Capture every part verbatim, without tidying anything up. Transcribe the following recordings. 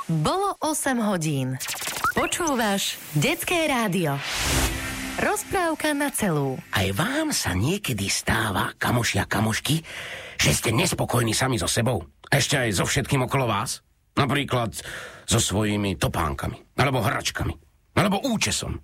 Bolo osem hodín. Počúvaš Detské rádio. Rozprávka na celú. Aj vám sa niekedy stáva, kamoši a kamošky, že ste nespokojní sami so sebou? Ešte aj so všetkým okolo vás? Napríklad so svojimi topánkami, alebo hračkami, alebo účesom.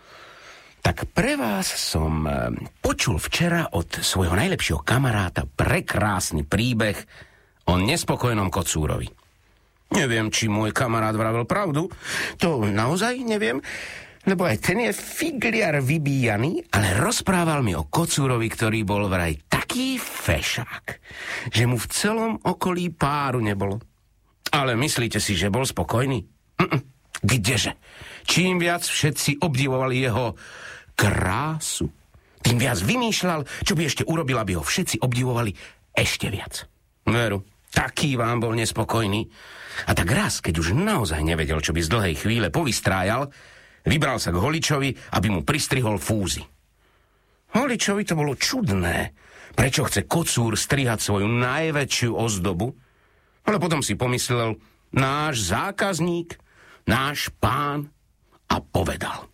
Tak pre vás som počul včera od svojho najlepšieho kamaráta prekrásny príbeh o nespokojnom kocúrovi. Neviem, či môj kamarát vravel pravdu, to naozaj neviem, lebo aj ten je figliar vybíjaný, ale rozprával mi o kocúrovi, ktorý bol vraj taký fešák, že mu v celom okolí páru nebolo. Ale myslíte si, že bol spokojný? Mm-mm. Kdeže? Čím viac všetci obdivovali jeho krásu, tým viac vymýšľal, čo by ešte urobil, aby ho všetci obdivovali ešte viac. Veru, taký vám bol nespokojný. A tak raz, keď už naozaj nevedel, čo by z dlhej chvíle povystrájal, vybral sa k holičovi, aby mu pristrihol fúzy. Holičovi to bolo čudné, prečo chce kocúr strihať svoju najväčšiu ozdobu, ale potom si pomyslel, náš zákazník, náš pán, a povedal.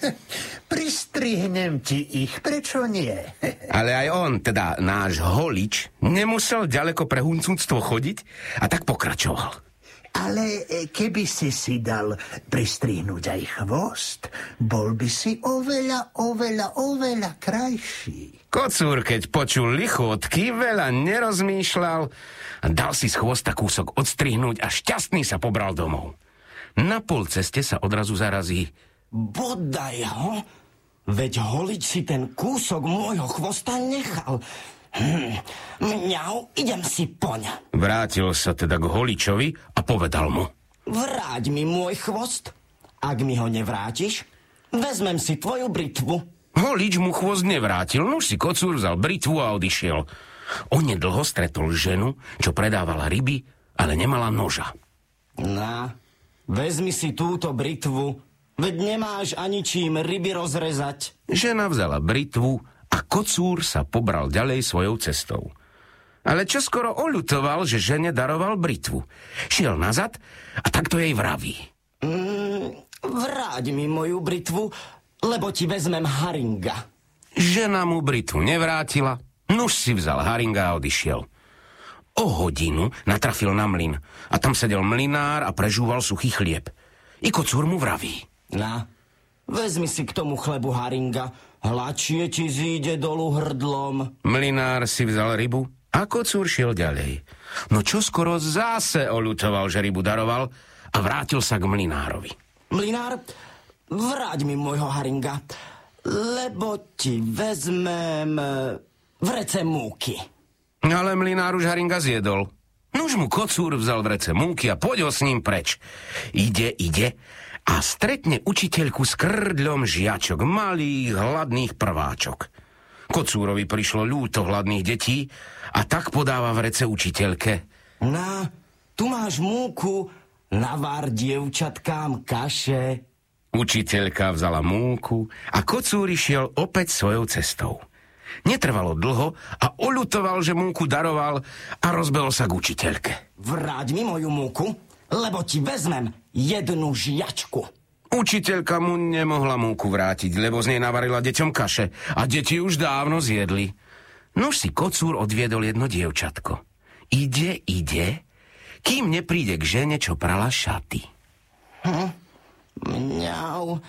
Pristrihnem ti ich, prečo nie? Ale aj on, teda náš holič, nemusel ďaleko pre huncúctvo chodiť a tak pokračoval. Ale keby si si dal pristrihnúť aj chvost, bol by si oveľa, oveľa, oveľa krajší. Kocúr, keď počul lichotky, veľa nerozmýšľal a dal si z chvosta kúsok odstrihnúť a šťastný sa pobral domov. Na pol ceste sa odrazu zarazí. Bodaj ho, veď holič si ten kúsok môjho chvosta nechal. Hm, mňau, idem si poň. Vrátil sa teda k holičovi a povedal mu. Vráť mi môj chvost. Ak mi ho nevrátiš, vezmem si tvoju britvu. Holič mu chvost nevrátil, nuž si kocúr vzal britvu a odišiel. Onedlho stretol ženu, čo predávala ryby, ale nemala noža. Na, vezmi si túto britvu, veď nemáš ani čím ryby rozrezať. Žena vzala britvu a kocúr sa pobral ďalej svojou cestou. Ale čoskoro oľutoval, že žene daroval britvu. Šiel nazad a takto jej vraví. Mm, vráť mi moju britvu, lebo ti vezmem haringa. Žena mu britvu nevrátila, nuž si vzal haringa a odišiel. O hodinu natrafil na mlyn a tam sedel mlynár a prežúval suchý chlieb. I kocúr mu vraví. Na, vezmi si k tomu chlebu haringa, hlačie ti zíde dolu hrdlom. Mlynár si vzal rybu a kocúr šiel ďalej. No čo skoro zase oľutoval, že rybu daroval a vrátil sa k mlynárovi. Mlynár, vráť mi môjho haringa, lebo ti vezmem vrece múky. Ale mlynár už haringa zjedol. Nuž mu kocúr vzal vrece múky a poďol s ním preč. Ide, ide a stretne učiteľku s krdľom žiačok, malých, hladných prváčok. Kocúrovi prišlo ľúto hladných detí a tak podáva vrece učiteľke. Na, tu máš múku, navár dievčatkám kaše. Učiteľka vzala múku a kocúr išiel opäť svojou cestou. Netrvalo dlho a oľutoval, že múku daroval a rozbehol sa k učiteľke. Vráť mi moju múku, lebo ti vezmem jednu žiačku. Učiteľka mu nemohla múku vrátiť, lebo z nej navarila deťom kaše a deti už dávno zjedli. Nož si kocúr odviedol jedno dievčatko. Ide, ide, kým nepríde k žene, čo prala šaty. Hm, mňau,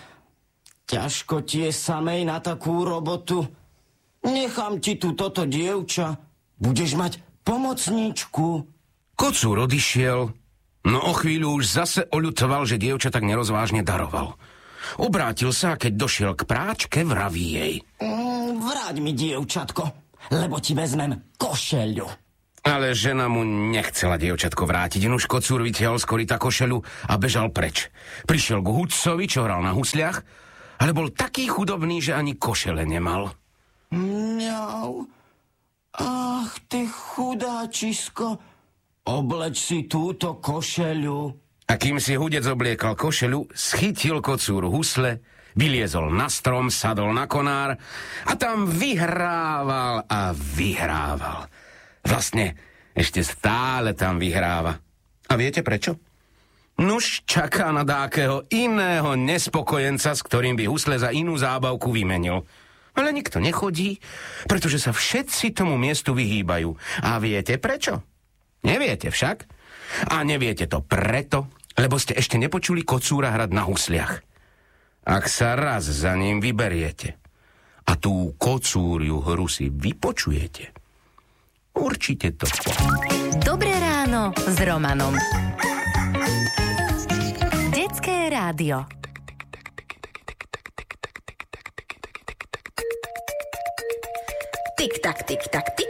ťažko ti je samej na takú robotu. Nechám ti tu toto dievča, budeš mať pomocníčku. Kocúr odišiel, no o chvíľu už zase oľutoval, že dievča tak nerozvážne daroval. Obrátil sa a keď došiel k práčke, vraví jej. Mm, vráť mi dievčatko, lebo ti vezmem košeľu. Ale žena mu nechcela dievčatko vrátiť, nuž kocúr vytiahol z koryta košeľu a bežal preč. Prišiel k hudcovi, čo hral na husliach, ale bol taký chudobný, že ani košele nemal. Mňau, ach ty chudáčisko, obleč si túto košeľu. A kým si hudec obliekal košeľu, schytil kocúr husle, vyliezol na strom, sadol na konár a tam vyhrával a vyhrával. Vlastne ešte stále tam vyhráva. A viete prečo? Nuž čaká na dákeho iného nespokojenca, s ktorým by husle za inú zábavku vymenil. Ale nikto nechodí, pretože sa všetci tomu miestu vyhýbajú. A viete prečo? Neviete však? A neviete to preto, lebo ste ešte nepočuli kocúra hrať na husliach. Ak sa raz za ním vyberiete a tú kocúriu hru si vypočujete, určite to. Dobré ráno s Romanom. Detské rádio. Tik tak, tik tak, tik